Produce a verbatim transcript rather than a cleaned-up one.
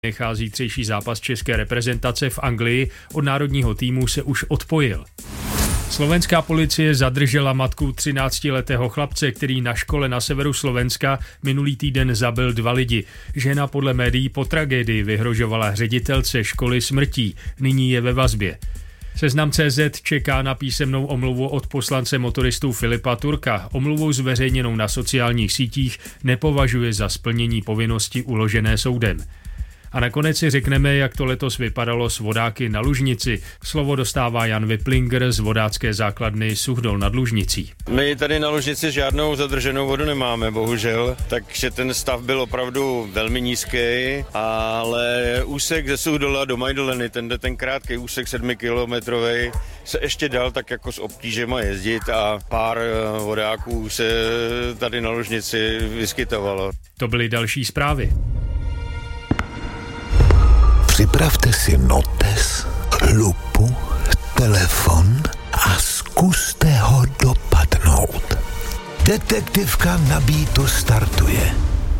Nechá zítřejší zápas české reprezentace v Anglii, od národního týmu se už odpojil. Slovenská policie zadržela matku třináctiletého chlapce, který na škole na severu Slovenska minulý týden zabil dva lidi. Žena podle médií po tragédii vyhrožovala ředitelce školy smrtí, nyní je ve vazbě. Seznam tečka cé zet čeká na písemnou omluvu od poslance motoristů Filipa Turka. Omluvu zveřejněnou na sociálních sítích nepovažuje za splnění povinnosti uložené soudem. A nakonec si řekneme, jak to letos vypadalo s vodáky na Lužnici. Slovo dostává Jan Viplinger z vodácké základny Suchdol nad Lužnicí. My tady na Lužnici žádnou zadrženou vodu nemáme, bohužel, takže ten stav byl opravdu velmi nízký, ale úsek ze Suchdola do Majdoleny, ten, ten krátký úsek sedmikilometrový, se ještě dal tak jako s obtížema jezdit a pár vodáků se tady na Lužnici vyskytovalo. To byly další zprávy. Připravte si notes, lupu, telefon a zkuste ho dopadnout. Detektivka na Beatu startuje.